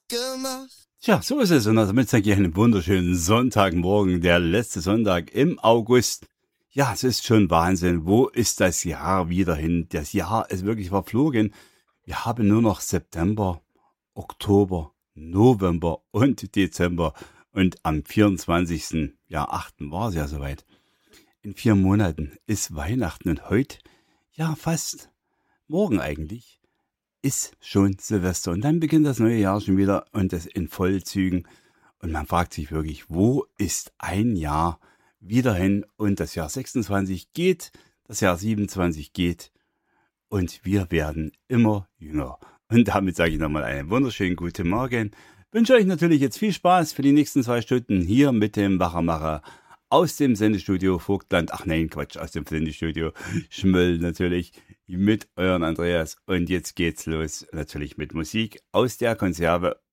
gemacht. Tja, so ist es. Und damit sage ich einen wunderschönen Sonntagmorgen, der letzte Sonntag im August. Ja, es ist schon Wahnsinn. Wo ist das Jahr wieder hin? Das Jahr ist wirklich verflogen. Wir haben nur noch September, Oktober, November und Dezember. Und am 24.8. war es ja soweit. In 4 Monaten ist Weihnachten und heute, ja fast morgen eigentlich, ist schon Silvester. Und dann beginnt das neue Jahr schon wieder und das in Vollzügen. Und man fragt sich wirklich, wo ist ein Jahr wieder hin? Und das Jahr 26 geht, das Jahr 27 geht und wir werden immer jünger. Und damit sage ich nochmal einen wunderschönen guten Morgen. Wünsche euch natürlich jetzt viel Spaß für die nächsten 2 Stunden hier mit dem Wachermacher aus dem Sendestudio Vogtland. Ach nein, Quatsch, aus dem Sendestudio Schmöll natürlich mit euren Andreas. Und jetzt geht's los natürlich mit Musik aus der Konserve